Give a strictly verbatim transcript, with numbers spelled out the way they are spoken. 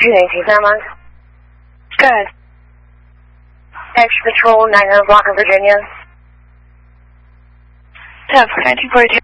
nineteen, that month. Good. Extra Patrol, nine hundred block of Virginia. ten for nineteen forty-two.